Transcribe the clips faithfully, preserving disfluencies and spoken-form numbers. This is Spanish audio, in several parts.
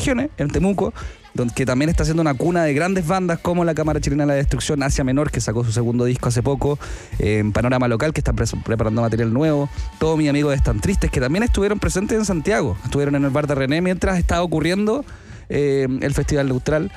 regiones, en Temuco, donde, que también está siendo una cuna de grandes bandas como la Cámara Chilena de la Destrucción, Asia Menor, que sacó su segundo disco hace poco, eh, en Panorama Local, que están pre preparando material nuevo, todos mis amigos Están Tristes, que también estuvieron presentes en Santiago, estuvieron en el bar de René mientras estaba ocurriendo eh, el Festival Neutral,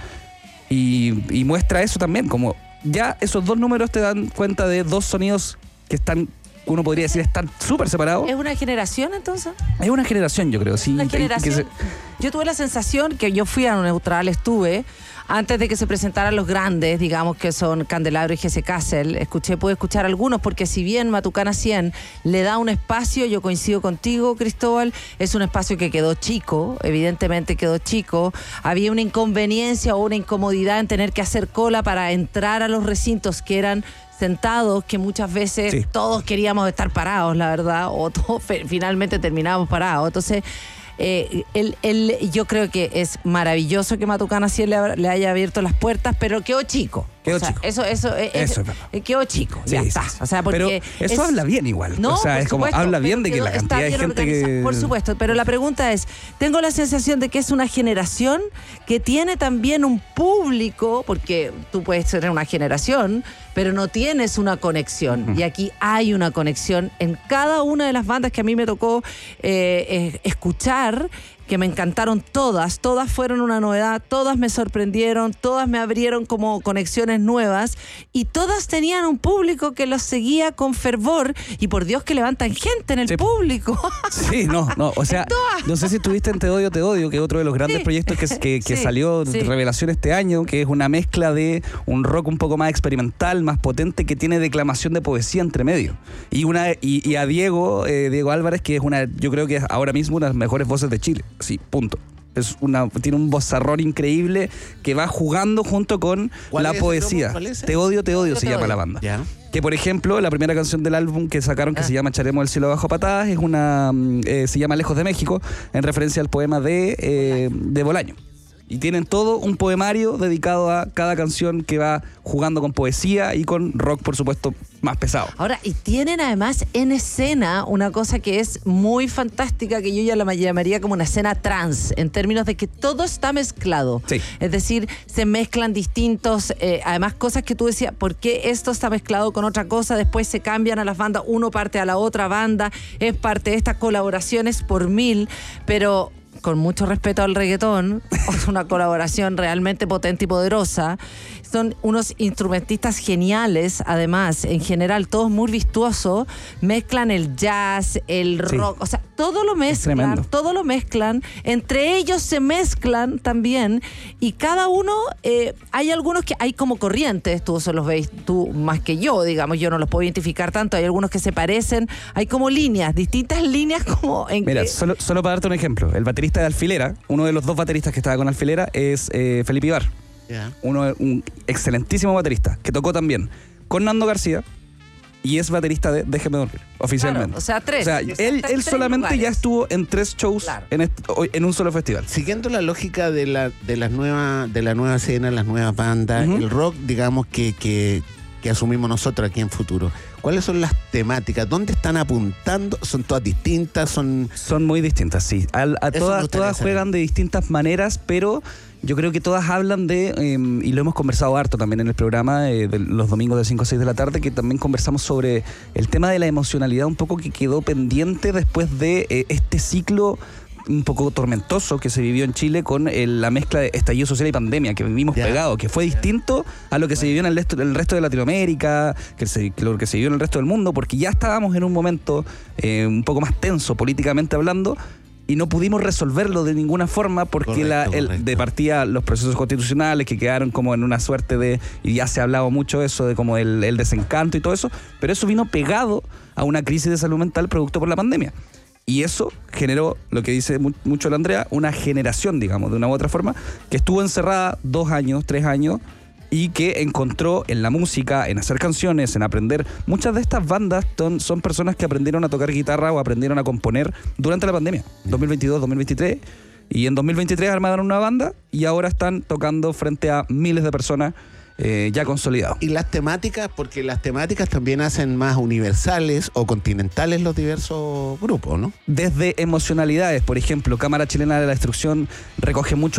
y, y muestra eso también, como ya esos dos números te dan cuenta de dos sonidos que están, uno podría decir, están súper separados. ¿Es una generación entonces? Es una generación, yo creo, sí. Una que generación. se... Yo tuve la sensación que yo fui a un Neutral, estuve, antes de que se presentaran los grandes, digamos que son Candelabro y Jesse Kassel. Escuché, pude escuchar algunos, porque si bien Matucana cien le da un espacio, yo coincido contigo, Cristóbal, es un espacio que quedó chico, evidentemente quedó chico. Había una inconveniencia o una incomodidad en tener que hacer cola para entrar a los recintos que eran sentados, que muchas veces sí. todos queríamos estar parados, la verdad, o todos finalmente terminábamos parados. Entonces, eh, él, él, yo creo que es maravilloso que Matucana cien le, le haya abierto las puertas, pero quedó chico. Quedó o sea, chico. Eso, eso, es, eso es, es quedó chico, sí, ya sí, está. Sí. O sea, porque pero eso es, habla bien igual. No, o sea, es como supuesto, habla bien de que la cantidad de gente que... Por supuesto, pero la pregunta es, tengo la sensación de que es una generación que tiene también un público, porque tú puedes ser una generación, pero no tienes una conexión. Uh-huh. Y aquí hay una conexión en cada una de las bandas que a mí me tocó eh, eh, escuchar, que me encantaron todas, todas fueron una novedad, todas me sorprendieron, todas me abrieron como conexiones nuevas, y todas tenían un público que los seguía con fervor, y por Dios que levantan gente en el sí. público. Sí, no, no, o sea, no sé si estuviste en Te Odio, Te Odio, que es otro de los grandes sí. proyectos que, que, que sí. salió de sí. revelación este año, que es una mezcla de un rock un poco más experimental, más potente, que tiene declamación de poesía entre medio. Y una y, y a Diego, eh, Diego Álvarez, que es una, yo creo que es ahora mismo una de las mejores voces de Chile. Sí, punto. Es una, tiene un vozarrón increíble que va jugando junto con la poesía. Te odio, te odio, se llama la banda. Yeah. Que, por ejemplo, la primera canción del álbum que sacaron, que ah. se llama Echaremos el cielo bajo patadas, es una eh, se llama Lejos de México, en referencia al poema de, eh, de Bolaño. Y tienen todo un poemario dedicado a cada canción que va jugando con poesía y con rock, por supuesto, más pesado. Ahora, y tienen además en escena una cosa que es muy fantástica, que yo ya la llamaría como una escena trans, en términos de que todo está mezclado. Sí. Es decir, se mezclan distintos, eh, además cosas que tú decías, ¿por qué esto está mezclado con otra cosa? Después se cambian a las bandas, uno parte a la otra banda, es parte de estas colaboraciones por mil, pero... con mucho respeto al reggaetón, es una colaboración realmente potente y poderosa. Son unos instrumentistas geniales, además, en general, todos muy virtuosos, mezclan el jazz, el rock, sí. o sea, todo lo mezclan, todo lo mezclan, entre ellos se mezclan también, y cada uno, eh, hay algunos que hay como corrientes, tú se los veis, tú más que yo, digamos, yo no los puedo identificar tanto, hay algunos que se parecen, hay como líneas, distintas líneas como en Mira, que... solo, solo para darte un ejemplo, el baterista de Alfilera, uno de los dos bateristas que estaba con Alfilera es eh, Felipe Ibar. Yeah. Uno, un excelentísimo baterista que tocó también con Nando García y es baterista de Déjeme Dormir, oficialmente. Claro, o sea, tres. O sea, él, él solamente lugares. ya estuvo en tres shows claro. en, este, en un solo festival. Siguiendo la lógica de la, de las nuevas, de la nueva escena, las nuevas bandas, uh-huh. el rock, digamos, que, que, que asumimos nosotros aquí en Futuro. ¿Cuáles son las temáticas? ¿Dónde están apuntando? ¿Son todas distintas? Son, son muy distintas, sí. A, a todas, todas juegan de distintas maneras, pero yo creo que todas hablan de, eh, y lo hemos conversado harto también en el programa, eh, de los domingos de cinco a seis de la tarde, que también conversamos sobre el tema de la emocionalidad un poco que quedó pendiente después de eh, este ciclo un poco tormentoso que se vivió en Chile con el, la mezcla de estallido social y pandemia que vivimos yeah. pegados, que fue distinto a lo que se vivió en el resto, el resto de Latinoamérica, que, se, que lo que se vivió en el resto del mundo, porque ya estábamos en un momento eh, un poco más tenso políticamente hablando, y no pudimos resolverlo de ninguna forma porque correcto, la, el, de partida los procesos constitucionales que quedaron como en una suerte de, y ya se ha hablado mucho eso de como el, el desencanto y todo eso, pero eso vino pegado a una crisis de salud mental producto por la pandemia. Y eso generó, lo que dice mucho la Andrea, una generación, digamos, de una u otra forma, que estuvo encerrada dos años, tres años, y que encontró en la música, en hacer canciones, en aprender. Muchas de estas bandas son, son personas que aprendieron a tocar guitarra o aprendieron a componer durante la pandemia, dos mil veintidós, dos mil veintitrés, y en dos mil veintitrés armaron una banda y ahora están tocando frente a miles de personas eh, ya consolidados. Y las temáticas, porque las temáticas también hacen más universales o continentales los diversos grupos, ¿no? Desde emocionalidades, por ejemplo, Cámara Chilena de la Destrucción recoge mucho